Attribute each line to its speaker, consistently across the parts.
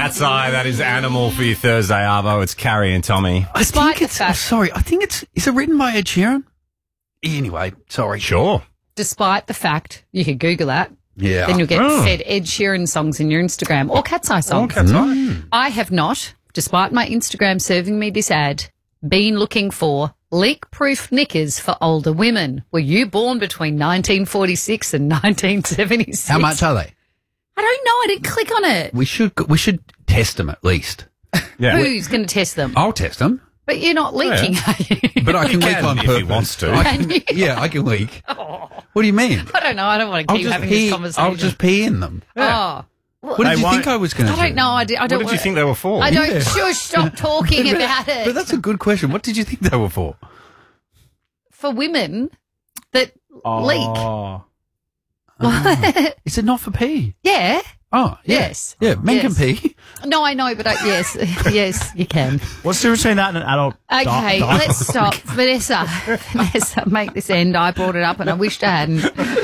Speaker 1: Cat's Eye, that is Animal for your Thursday, Arvo. It's Carrie and Tommy.
Speaker 2: I think it's is it written by Ed Sheeran? Anyway, sorry.
Speaker 1: Sure.
Speaker 3: Despite the fact, you could Google that.
Speaker 2: Yeah.
Speaker 3: Then you'll get fed Ed Sheeran songs in your Instagram or Cat's Eye songs.
Speaker 1: Cat's Eye.
Speaker 3: I have not, despite my Instagram serving me this ad, been looking for leak-proof knickers for older women. Were you born between 1946 and 1976?
Speaker 2: How much are they?
Speaker 3: I don't know. I didn't click on it.
Speaker 2: We should test them at least.
Speaker 1: Yeah.
Speaker 3: Who's going to test them?
Speaker 2: I'll test them.
Speaker 3: But you're not leaking, are you?
Speaker 2: But I can leak on
Speaker 1: if
Speaker 2: purpose.
Speaker 1: he wants to.
Speaker 2: I can leak. What do you mean?
Speaker 3: I don't know. I don't want to keep having this conversation.
Speaker 2: I'll just pee in them.
Speaker 3: Oh.
Speaker 2: What did you think I was going to do?
Speaker 3: I don't know. I don't
Speaker 1: What did you think they were for?
Speaker 3: I don't. Shush, stop talking about it.
Speaker 2: But that's a good question. What did you think they were for?
Speaker 3: For women that leak. What?
Speaker 2: Is it not for pee?
Speaker 3: Yeah.
Speaker 2: Oh, yeah.
Speaker 3: Yes.
Speaker 2: Yeah, men
Speaker 3: Yes.
Speaker 2: can pee.
Speaker 3: No, I know, but yes, yes, you can.
Speaker 4: What's the difference between that and an adult?
Speaker 3: Okay, let's stop. Vanessa, make this end. I brought it up and I wished I hadn't.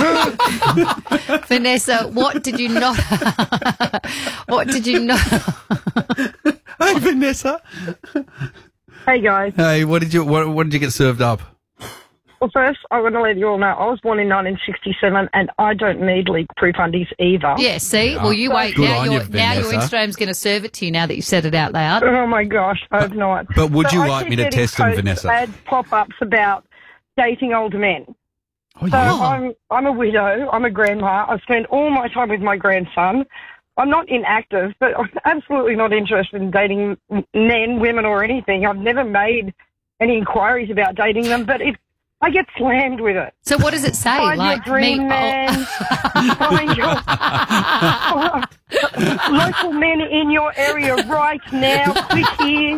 Speaker 3: Vanessa, what did you not? What did you not?
Speaker 2: Hey, Vanessa.
Speaker 5: Hey guys.
Speaker 2: Hey, what did you get served up?
Speaker 5: Well, first, I want to let you all know I was born in 1967 and I don't need leak-proof undies either.
Speaker 3: Yeah, see? Well, you wait.
Speaker 2: Good
Speaker 3: Now
Speaker 2: on
Speaker 3: your
Speaker 2: you, Vanessa.
Speaker 3: Instagram's going to serve it to you now that you've said it out loud.
Speaker 5: Oh my gosh, I hope not.
Speaker 2: But would
Speaker 5: So
Speaker 2: you
Speaker 5: I
Speaker 2: like
Speaker 5: keep
Speaker 2: me to
Speaker 5: getting
Speaker 2: test them,
Speaker 5: posts,
Speaker 2: Vanessa?
Speaker 5: Ads pop-ups about dating older men.
Speaker 2: Oh,
Speaker 5: So
Speaker 2: yeah.
Speaker 5: I'm a widow. I'm a grandma. I spend all my time with my grandson. I'm not inactive, but I'm absolutely not interested in dating men, women, or anything. I've never made any inquiries about dating them, but if I get slammed with it.
Speaker 3: So what does it say?
Speaker 5: Find
Speaker 3: Like
Speaker 5: your dream man. Find your local men in your area right now. Click here.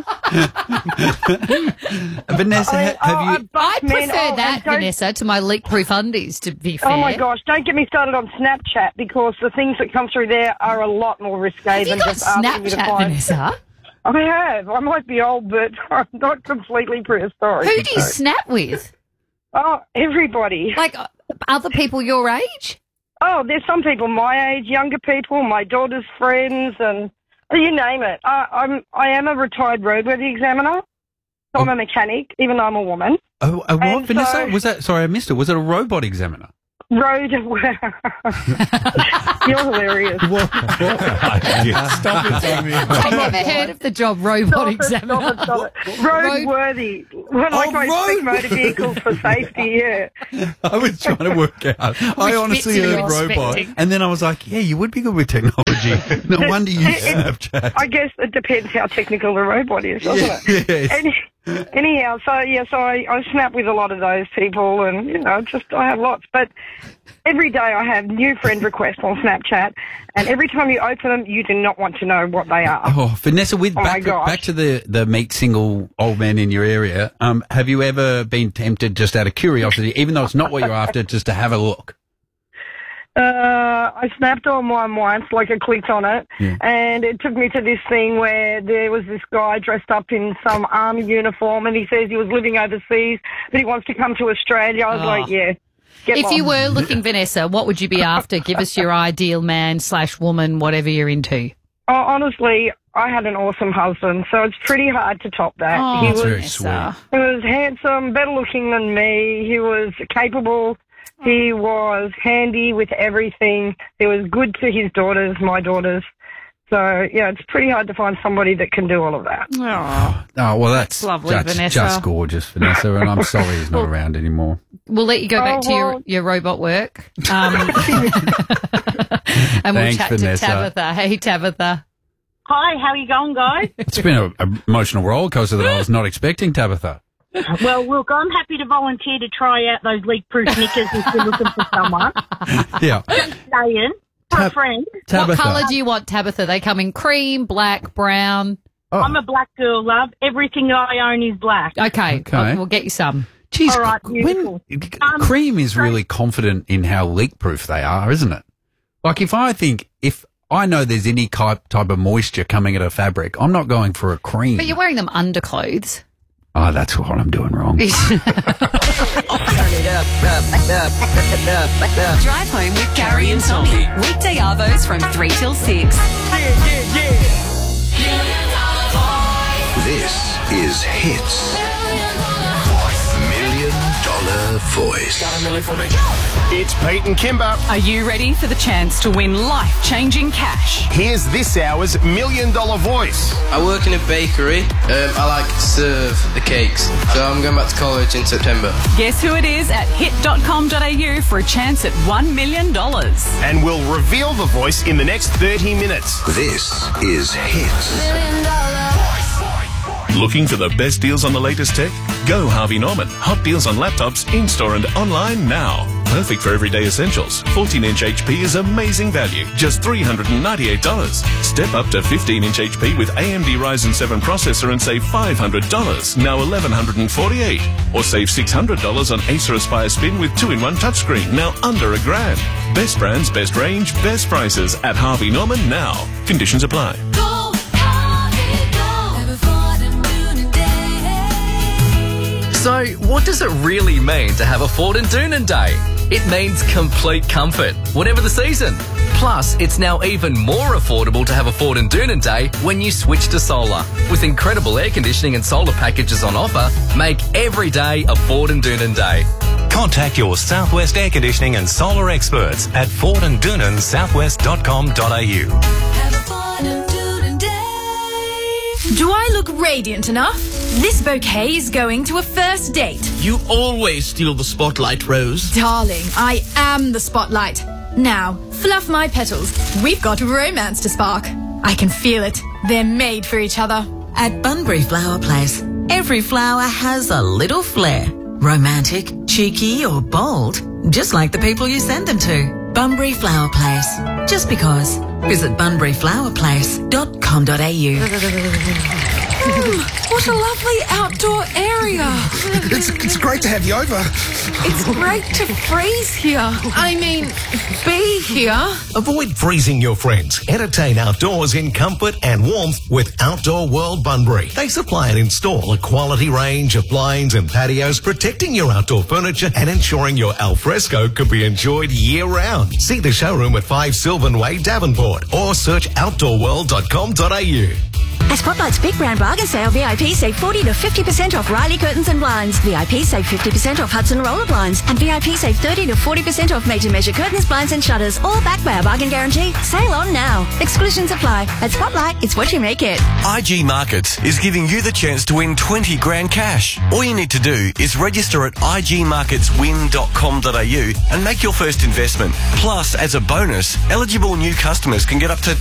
Speaker 2: Vanessa, have you...
Speaker 3: I prefer that,
Speaker 5: and don't-
Speaker 3: Vanessa, to my leak-proof undies, to be fair.
Speaker 5: Oh my gosh, don't get me started on Snapchat because the things that come through there are a lot more risque
Speaker 3: Have you
Speaker 5: than
Speaker 3: got
Speaker 5: just asking me to
Speaker 3: Snapchat,
Speaker 5: find.
Speaker 3: Vanessa?
Speaker 5: I have. I might be old, but I'm not completely prehistoric.
Speaker 3: Who do you snap with?
Speaker 5: Oh, everybody.
Speaker 3: Like other people your age?
Speaker 5: Oh, there's some people my age, younger people, my daughter's friends, and you name it. I am a retired roadworthy examiner, so I'm a mechanic, even though I'm a woman.
Speaker 2: what,
Speaker 5: And
Speaker 2: Vanessa?
Speaker 5: so-
Speaker 2: Was that... Sorry, I missed it. Was it a robot examiner?
Speaker 5: You're hilarious.
Speaker 1: Stop it, Tommy.
Speaker 3: I've never heard of the job robot examiner.
Speaker 5: Stop it. Roadworthy. Like I expect motor vehicles for safety, yeah.
Speaker 2: I was trying to work out. I honestly
Speaker 3: bits are you
Speaker 2: heard robot.
Speaker 3: expecting?
Speaker 2: And then I was like, yeah, you would be good with technology. No wonder you use Snapchat.
Speaker 5: I guess it depends how technical the robot is, doesn't it?
Speaker 2: Yes.
Speaker 5: Anyhow, so I snap with a lot of those people, and I have lots. But every day I have new friend requests on Snapchat, and every time you open them, you do not want to know what they are.
Speaker 2: Oh, Vanessa,
Speaker 5: my gosh.
Speaker 2: back to the meet single old men in your area, have you ever been tempted, just out of curiosity, even though it's not what you're after, just to have a look?
Speaker 5: I snapped on one once, like I clicked on it, and it took me to this thing where there was this guy dressed up in some army uniform, and he says he was living overseas, but he wants to come to Australia. I was like, yeah.
Speaker 3: If you were looking, Vanessa, what would you be after? Give us your ideal man/woman, whatever you're into.
Speaker 5: Oh, honestly, I had an awesome husband, so it's pretty hard to top that.
Speaker 3: Oh,
Speaker 5: he
Speaker 2: That's
Speaker 5: was
Speaker 2: very sweet.
Speaker 5: He was handsome, better looking than me. He was capable. He was handy with everything. He was good to his daughters, my daughters. So, yeah, it's pretty hard to find somebody that can do all of that.
Speaker 3: Oh,
Speaker 2: Oh, well, that's
Speaker 3: lovely, Vanessa.
Speaker 2: just gorgeous, Vanessa, and I'm sorry he's not around anymore.
Speaker 3: we'll let you go back to your robot work. And we'll
Speaker 2: Thanks,
Speaker 3: chat
Speaker 2: Vanessa.
Speaker 3: to Tabitha. Hey, Tabitha.
Speaker 6: Hi, how are you going, guys?
Speaker 2: It's been an emotional roller coaster that I was not expecting, Tabitha.
Speaker 6: Well, look, I'm happy to volunteer to try out those leak-proof knickers if you're looking for someone.
Speaker 2: Yeah.
Speaker 6: Saying, for a friend.
Speaker 2: Tabitha.
Speaker 3: What colour do you want, Tabitha? They come in cream, black, brown.
Speaker 2: Oh.
Speaker 6: I'm a black girl, love. Everything I own is black.
Speaker 3: Okay,
Speaker 2: Okay.
Speaker 3: we'll get you some.
Speaker 2: Geez,
Speaker 6: All right, beautiful.
Speaker 2: Cream is really confident in how leak-proof they are, isn't it? Like, if I know there's any type of moisture coming at a fabric, I'm not going for a cream.
Speaker 3: But you're wearing them underclothes.
Speaker 2: Oh, that's what I'm doing wrong.
Speaker 7: Drive home with Carrie and Tommy. Weekday arvos from 3 till 6.
Speaker 4: is Hits. $1 Million Voice.
Speaker 7: It's Pete and Kimber.
Speaker 8: Are you ready for the chance to win life-changing cash?
Speaker 7: Here's this hour's $1 Million Voice.
Speaker 9: I work in a bakery. I like to serve the cakes. So I'm going back to college in September.
Speaker 8: Guess who it is at hit.com.au for a chance at $1 million.
Speaker 7: And we'll reveal the voice in the next 30 minutes.
Speaker 4: This is Hits.
Speaker 10: Looking for the best deals on the latest tech? Go Harvey Norman. Hot deals on laptops, in-store and online now. Perfect for everyday essentials. 14-inch HP is amazing value, just $398. Step up to 15-inch HP with AMD Ryzen 7 processor and save $500, now $1,148. Or save $600 on Acer Aspire Spin with 2-in-1 touchscreen, now under $1,000. Best brands, best range, best prices at Harvey Norman now. Conditions apply.
Speaker 11: So, what does it really mean to have a Ford and Doonan Day? It means complete comfort, whatever the season. Plus, it's now even more affordable to have a Ford and Doonan Day when you switch to solar. With incredible air conditioning and solar packages on offer, make every day a Ford and Doonan Day.
Speaker 12: Contact your Southwest Air Conditioning and Solar experts at FordandDoonanSouthwest.com.au.
Speaker 13: Do I look radiant enough? This bouquet is going to a first date.
Speaker 14: You always steal the spotlight, Rose.
Speaker 13: Darling, I am the spotlight. Now, fluff my petals. We've got romance to spark. I can feel it. They're made for each other.
Speaker 15: At Bunbury Flower Place, every flower has a little flair. Romantic, cheeky or bold, just like the people you send them to. Bunbury Flower Place. Just because. Visit bunburyflowerplace.com.au.
Speaker 13: What a lovely outdoor area.
Speaker 16: It's great to have you over.
Speaker 13: It's great to freeze here. I mean, be here.
Speaker 17: Avoid freezing your friends. Entertain outdoors in comfort and warmth with Outdoor World Bunbury. They supply and install a quality range of blinds and patios, protecting your outdoor furniture and ensuring your alfresco can be enjoyed year-round. See the showroom at 5 Sylvan Way, Davenport, or search outdoorworld.com.au.
Speaker 18: At Spotlight's Big Brand Bargain Sale, VIP save 40 to 50% off Riley Curtains and Blinds. VIP save 50% off Hudson Roller Blinds. And VIP save 30 to 40% off Made to Measure curtains, blinds and shutters. All backed by a bargain guarantee. Sale on now. Exclusions apply. At Spotlight, it's what you make it.
Speaker 19: IG Markets is giving you the chance to win 20 grand cash. All you need to do is register at igmarketswin.com.au and make your first investment. Plus, as a bonus, eligible new customers can get up to